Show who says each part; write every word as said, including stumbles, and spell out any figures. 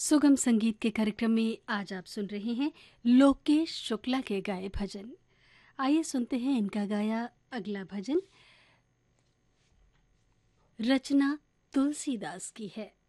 Speaker 1: सुगम संगीत के कार्यक्रम में आज आप सुन रहे हैं लोकेश शुक्ला के गाए भजन। आइए सुनते हैं इनका गाया अगला भजन। रचना तुलसीदास की है।